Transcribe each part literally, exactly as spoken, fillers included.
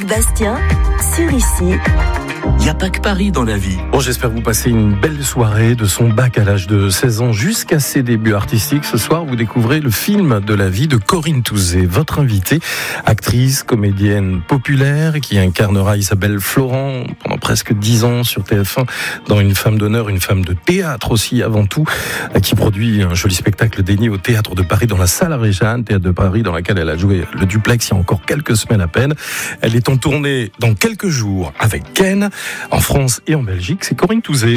Bastien, sur Ici. Il n'y a pas que Paris dans la vie. Bon, j'espère que vous passez une belle soirée. De son bac à l'âge de seize ans jusqu'à ses débuts artistiques. Ce soir, vous découvrez le film de la vie de Corinne Touzé, votre invitée, actrice, comédienne populaire, qui incarnera Isabelle Florent pendant presque dix ans sur T F un dans Une femme d'honneur, une femme de théâtre aussi avant tout, qui produit un joli spectacle dédié au Théâtre de Paris dans la Salle Réjane, Théâtre de Paris dans laquelle elle a joué le duplex il y a encore quelques semaines à peine. Elle est en tournée dans quelques jours avec Ken, en France et en Belgique. C'est Corinne Touzé.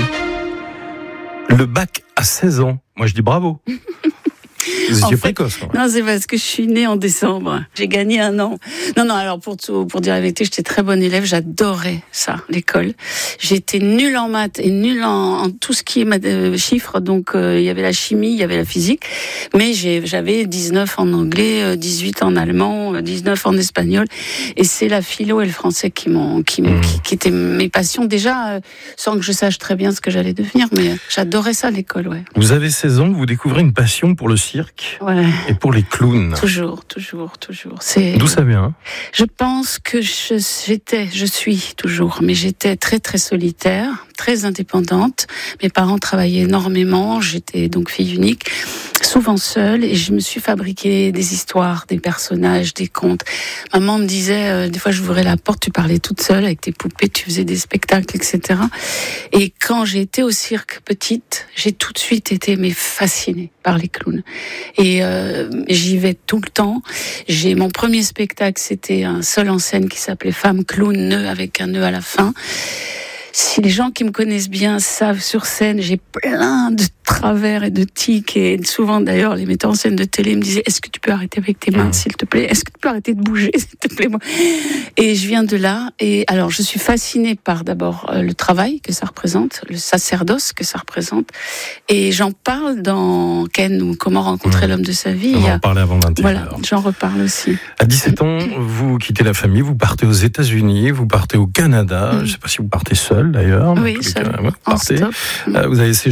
Le bac à seize ans. Moi, je dis bravo. Vous étiez précoce. Fait, non, c'est parce que je suis née en décembre. J'ai gagné un an. Non, non, alors pour, tout, pour dire la vérité, j'étais très bonne élève. J'adorais ça, l'école. J'étais nulle en maths et nulle en, en tout ce qui est maths, euh, chiffres. Donc, euh, il y avait la chimie, il y avait la physique. Mais j'ai, j'avais dix-neuf en anglais, dix-huit en allemand, dix-neuf en espagnol. Et c'est la philo et le français qui m'ont, qui, mmh. qui, qui étaient mes passions. Déjà, euh, sans que je sache très bien ce que j'allais devenir. Mais euh, j'adorais ça, l'école, ouais. Vous avez seize ans, vous découvrez une passion pour le cirque. Ouais. Et pour les clowns. Toujours, toujours, toujours. C'est... D'où ça vient? Je pense que je, j'étais, je suis toujours, mais j'étais très très solitaire, très indépendante. Mes parents travaillaient énormément, j'étais donc fille unique, souvent seule, et je me suis fabriqué des histoires, des personnages, des contes. Maman me disait, euh, des fois j'ouvrais la porte, tu parlais toute seule avec tes poupées, tu faisais des spectacles, et cetera. Et quand j'ai été au cirque petite, j'ai tout de suite été mais fascinée par les clowns. Et euh, j'y vais tout le temps. J'ai mon premier spectacle, c'était un seul en scène qui s'appelait Femme Clown, nœud avec un nœud à la fin. Si les gens qui me connaissent bien savent, sur scène, j'ai plein de travers et de tics, et souvent d'ailleurs les metteurs en scène de télé me disaient: est-ce que tu peux arrêter avec tes mains, s'il te plaît, est-ce que tu peux arrêter de bouger, s'il te plaît, moi. Et je viens de là, et alors je suis fascinée par d'abord euh, le travail que ça représente, le sacerdoce que ça représente, et j'en parle dans Ken, ou Comment rencontrer mmh. l'homme de sa vie. On va en parler avant vingt et une heures. Voilà, j'en reparle aussi. À dix-sept ans, vous quittez la famille, vous partez aux États-Unis, vous partez au Canada, mmh. je ne sais pas si vous partez seul d'ailleurs. Oui, seul. Ouais, partez. Stop. Euh, vous avez